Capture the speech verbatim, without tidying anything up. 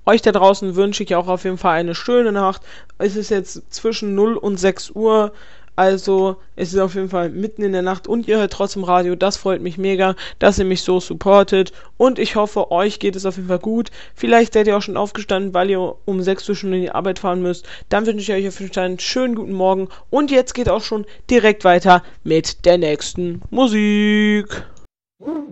euch da draußen wünsche ich auch auf jeden Fall eine schöne Nacht. Es ist jetzt zwischen null und sechs Uhr. Also, es ist auf jeden Fall mitten in der Nacht und ihr hört trotzdem Radio. Das freut mich mega, dass ihr mich so supportet. Und ich hoffe, euch geht es auf jeden Fall gut. Vielleicht seid ihr auch schon aufgestanden, weil ihr um sechs Uhr schon in die Arbeit fahren müsst. Dann wünsche ich euch auf jeden Fall einen schönen guten Morgen. Und jetzt geht auch schon direkt weiter mit der nächsten Musik.